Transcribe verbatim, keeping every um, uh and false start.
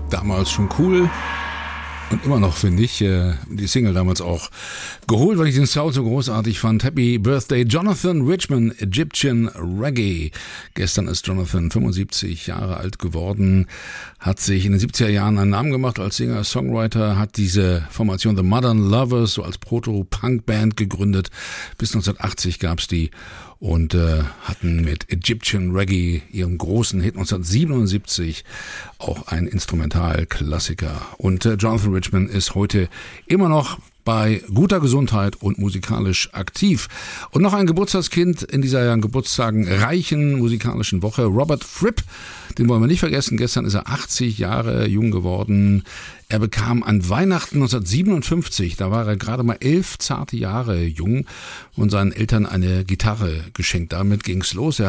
Damals schon cool. Und immer noch, finde ich, die Single damals auch geholt, weil ich den Sound so großartig fand. Happy Birthday, Jonathan Richman, Egyptian Reggae. Gestern ist Jonathan fünfundsiebzig Jahre alt geworden, hat sich in den siebziger Jahren einen Namen gemacht als Singer, Songwriter, hat diese Formation The Modern Lovers so als Proto-Punk-Band gegründet. Bis neunzehnhundertachtzig gab's die und äh, hatten mit Egyptian Reggae, ihrem großen Hit neunzehnhundertsiebenundsiebzig, auch ein Instrumentalklassiker. Und äh, Jonathan Richman ist heute immer noch bei guter Gesundheit und musikalisch aktiv. Und noch ein Geburtstagskind in dieser ja, Geburtstagen reichen musikalischen Woche, Robert Fripp. Den wollen wir nicht vergessen. Gestern ist er achtzig Jahre jung geworden. Er bekam an Weihnachten neunzehnhundertsiebenundfünfzig, da war er gerade mal elf zarte Jahre jung, und seinen Eltern eine Gitarre geschenkt. Damit ging's los. Er